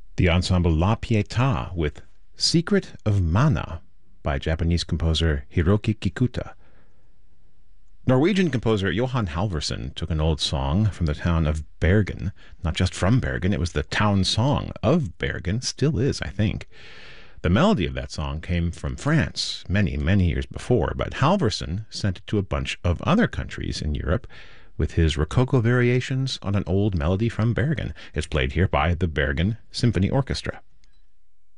The ensemble La Pietà with Secret of Mana by Japanese composer Hiroki Kikuta. Norwegian composer Johan Halvorsen took an old song from the town of Bergen, not just from Bergen, it was the town song of Bergen, still is, I think. The melody of that song came from France many, many years before, but Halvorsen sent it to a bunch of other countries in Europe with his Rococo variations on an old melody from Bergen. It's played here by the Bergen Symphony Orchestra.